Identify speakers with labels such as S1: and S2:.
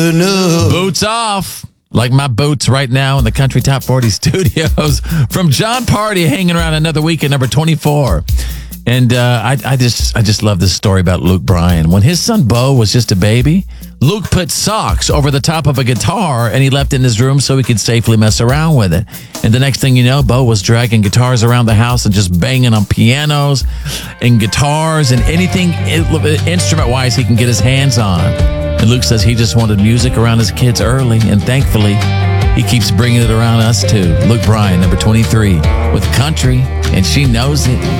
S1: Boots off. Like my boots right now in the Country Top 40 studios. From John Party hanging around another week at number 24. And I just love this story about Luke Bryan. When his son Bo was just a baby, Luke put socks over the top of a guitar and he left it in his room so he could safely mess around with it. And the next thing you know, Bo was dragging guitars around the house and just banging on pianos and guitars and anything instrument-wise he can get his hands on. And Luke says he just wanted music around his kids early, and thankfully, he keeps bringing it around us too. Luke Bryan, number 23, with Country, and she knows it.